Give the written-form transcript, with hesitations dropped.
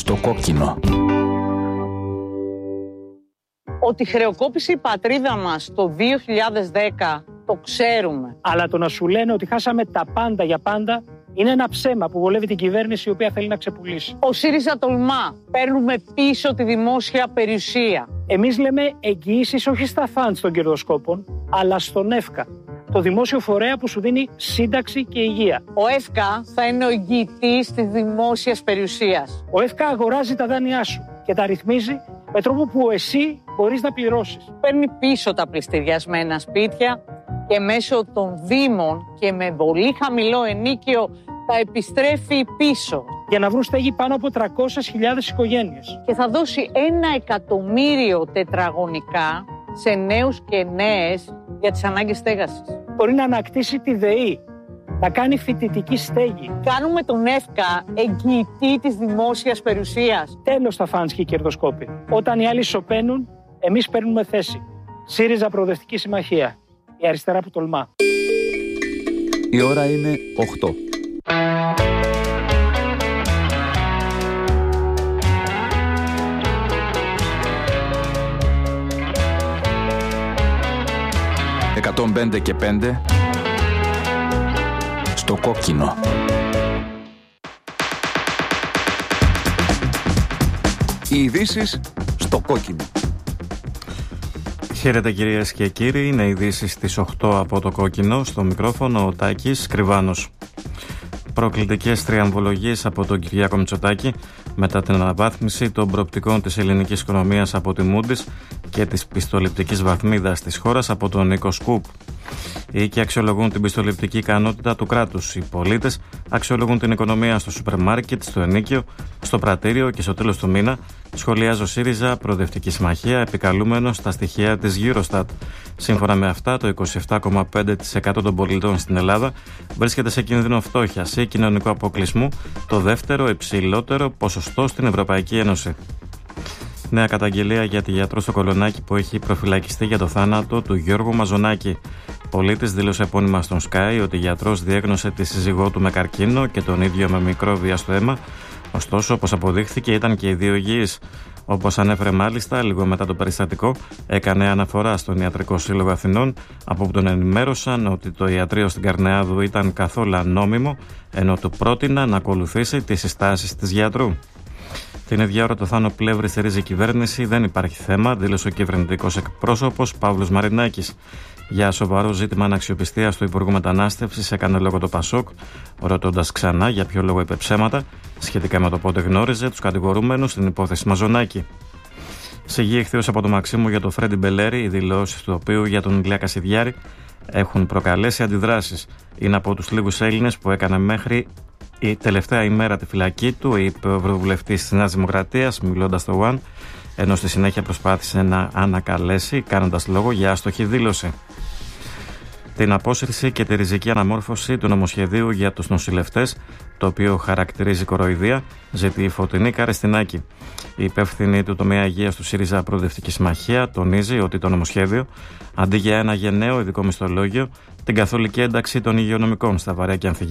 Στο κόκκινο. Ότι χρεοκόπησε η πατρίδα μας το 2010 το ξέρουμε. Αλλά το να σου λένε ότι χάσαμε τα πάντα για πάντα είναι ένα ψέμα που βολεύει την κυβέρνηση η οποία θέλει να ξεπουλήσει. Ο ΣΥΡΙΖΑ τολμά. Παίρνουμε πίσω τη δημόσια περιουσία. Εμείς λέμε εγγυήσεις όχι στα φαντς των κερδοσκόπων, αλλά στον ΕΦΚΑ, το δημόσιο φορέα που σου δίνει σύνταξη και υγεία. Ο ΕΦΚΑ θα είναι ο εγγυητής της δημόσιας περιουσίας. Ο ΕΦΚΑ αγοράζει τα δάνειά σου και τα ρυθμίζει με τρόπο που εσύ μπορείς να πληρώσεις. Παίρνει πίσω τα πληστηριασμένα σπίτια και μέσω των δήμων και με πολύ χαμηλό ενίκιο τα επιστρέφει πίσω. Για να βρουν στέγη πάνω από 300.000 οικογένειες. Και θα δώσει 1 εκατομμύριο τετραγωνικά σε νέους και νέες για τις ανάγκες στέγασης. Μπορεί να ανακτήσει τη ΔΕΗ, να κάνει φοιτητική στέγη. Κάνουμε τον ΕΦΚΑ εγγυητή της δημόσιας περιουσίας. Τέλος τα φαντς και οι κερδοσκόποι. Όταν οι άλλοι σωπαίνουν, εμείς παίρνουμε θέση. ΣΥΡΙΖΑ Προοδευτική Συμμαχία. Η αριστερά που τολμά. Η ώρα είναι 8. «105 και 5» στο κόκκινο. Οι ειδήσεις στο κόκκινο. Χαίρετε κυρίες και κύριοι, είναι ειδήσεις στις 8 από το κόκκινο. Στο μικρόφωνο ο Τάκης Κρυβάνος. Προκλητικές τριαμβολογίες από τον Κυριάκο Μητσοτάκη μετά την αναβάθμιση των προοπτικών της ελληνικής οικονομίας από τη Moody's και της πιστοληπτικής βαθμίδας της χώρας από τον Νίκο Σκουπ. Οι οίκοι αξιολογούν την πιστοληπτική ικανότητα του κράτους. Οι πολίτες αξιολογούν την οικονομία στο σούπερ μάρκετ, στο ενίκιο, στο πρατήριο και στο τέλος του μήνα. Σχολιάζει ο ΣΥΡΙΖΑ Προοδευτική Συμμαχία, επικαλούμενο στα στοιχεία της Eurostat. Σύμφωνα με αυτά, το 27,5% των πολιτών στην Ελλάδα βρίσκεται σε κίνδυνο φτώχειας ή κοινωνικού αποκλεισμού, το δεύτερο υψηλότερο ποσοστό στην Ευρωπαϊκή Ένωση. Νέα καταγγελία για τη γιατρό στο Κολονάκι που έχει προφυλακιστεί για το θάνατο του Γιώργου Μαζονάκη. Πολίτης δήλωσε επώνυμα στον Sky ότι ο γιατρός διέγνωσε τη σύζυγό του με καρκίνο και τον ίδιο με μικρόβια στο αίμα. Ωστόσο, όπως αποδείχθηκε, ήταν και οι δύο υγιείς. Όπως ανέφερε μάλιστα, λίγο μετά το περιστατικό, έκανε αναφορά στον Ιατρικό Σύλλογο Αθηνών, από που τον ενημέρωσαν ότι το ιατρείο στην Καρνεάδου ήταν καθόλου ανόμιμο, ενώ του πρότεινα να ακολουθήσει τις συστάσεις της γιατρού. Την ίδια ώρα το Θάνο Πλεύρη στηρίζει η κυβέρνηση, δεν υπάρχει θέμα, δήλωσε ο κυβερνητικός εκπρόσωπος Παύλος Μαρινάκης. Για σοβαρό ζήτημα αναξιοπιστίας του Υπουργού Μετανάστευσης έκανε λόγο το Πασόκ, ρωτώντας ξανά για ποιο λόγο είπε ψέματα σχετικά με το πότε γνώριζε τους κατηγορούμενους στην υπόθεση Μαζονάκη. Σιγή εχθείως από το Μαξίμου για τον Φρέντι Μπελέρη, οι δηλώσεις του οποίου για τον Ηλία Κασιδιάρη έχουν προκαλέσει αντιδράσεις. Είναι από τους λίγους Έλληνες που έκανε μέχρι η τελευταία ημέρα τη φυλακή του, είπε ο ευρωβουλευτής της Νέας Δημοκρατίας, μιλώντας στο One, ενώ στη συνέχεια προσπάθησε να ανακαλέσει, κάνοντας λόγο για άστοχη δήλωση. Την απόσυρση και τη ριζική αναμόρφωση του νομοσχεδίου για τους νοσηλευτές, το οποίο χαρακτηρίζει κοροϊδία, ζητεί η Φωτεινή Καρεστινάκη. Η υπεύθυνη του τομέα υγείας του ΣΥΡΙΖΑ Προοδευτική Συμμαχία τονίζει ότι το νομοσχέδιο, αντί για ένα γενναίο ειδικό μισθολόγιο, την καθολική ένταξη των υγειονομικών στα βαρέα και